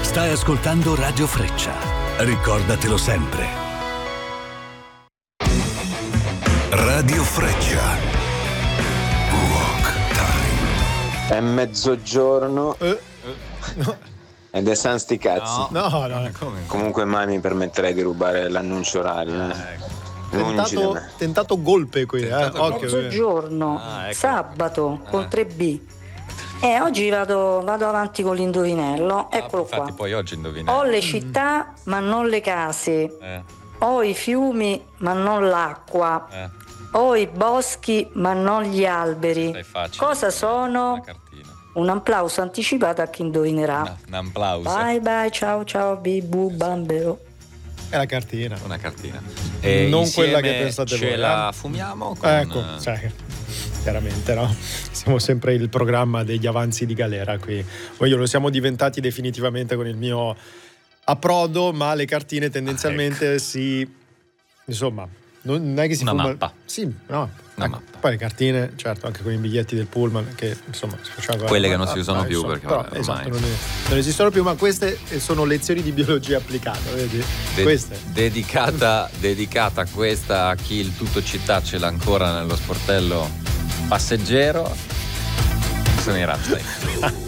Stai ascoltando Radio Freccia. Ricordatelo sempre. Radio Freccia. Walk Time. È mezzogiorno. Ed è San sti cazzi. No. Come? Comunque mai mi permetterei di rubare l'annuncio orario. Lungi da me. Tentato golpe qui, occhio. Mezzogiorno, ecco. Sabato, con 3B. Oggi vado avanti con l'indovinello. Eccolo infatti qua. poi oggi indovina. Ho le città, ma non le case. Ho i fiumi, ma non l'acqua. Ho i boschi, ma non gli alberi. È facile. Cosa sono? Una cartina. Un applauso anticipato a chi indovinerà. Un applauso. Bye bye, ciao bibu bambero. È la cartina. Una cartina. Non quella che pensate ce voi. la fumiamo con... Ecco, chiaramente no. Siamo sempre il programma degli avanzi di galera qui. Poi lo siamo diventati definitivamente con il mio approdo, ma le cartine tendenzialmente insomma, non è che si una fuma... mappa. Sì, no. Una mappa. Poi le cartine, certo, anche con i biglietti del pullman, che insomma si faceva quelle che non si usano più, perché però, vabbè, esatto, ormai. non esistono più, ma queste sono lezioni di biologia applicata, vedi? Queste. Dedicata questa a chi il tutto città ce l'ha ancora nello sportello passeggero. Sono i Rammstein.